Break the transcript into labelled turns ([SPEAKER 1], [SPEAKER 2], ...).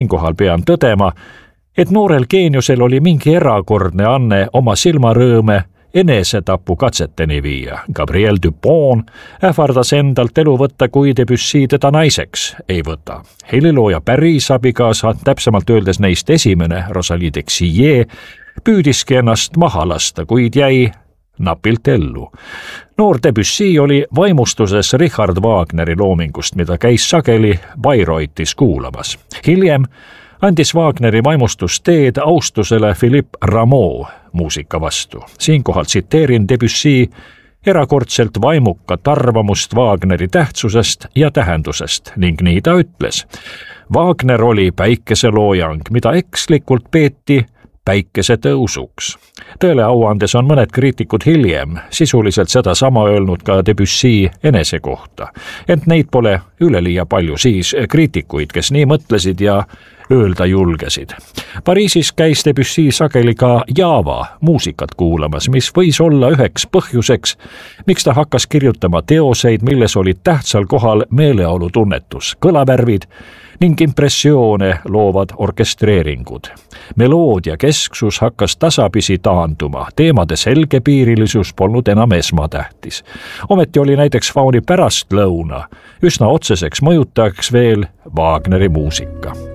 [SPEAKER 1] siinkohal pean tõdema, et noorel geeniusel oli mingi erakordne anne oma silmarõõme enesetapu katseteni viia. Gabriel Dupont ähvardas endalt elu võtta, kui Debussy teda naiseks ei võta. Helilooja Paris abikaasa, täpsemalt öeldes neist esimene, Rosalie Dexillet, püüdiski ennast maha lasta, kuid jäi napilt ellu. Noor Debussy oli vaimustuses Richard Wagneri loomingust, mida käis sageli Bayreuthes kuulamas. Hiljem andis Wagneri vaimustus teed austusele Philippe Rameau muusika vastu. Siinkohal tsiteerin Debussy erakordselt vaimukat arvamust Wagneri tähtsusest ja tähendusest ning nii ta ütles. Wagner oli päikeseloojang, mida ekslikult peeti päikesetõusuks. Tõele au andes on mõned kriitikud hiljem sisuliselt seda sama öelnud ka Debussy enese kohta. Ent neid pole üleliia palju siis kriitikuid, kes nii mõtlesid ja öelda julgesid. Pariisis käis Debussy sageli ka Java muusikat kuulamas, mis võis olla üheks põhjuseks, miks ta hakkas kirjutama teoseid, milles olid tähtsal kohal meeleolutunnetus, kõlavärvid ning impressioone loovad orkestreeringud. Meloodia kesksus hakkas tasapisi taanduma, teemade selgepiirilisus polnud enam esmatähtis. Ometi oli näiteks Fauni pärastlõuna üsna otseseks mõjutajaks veel Wagneri muusika.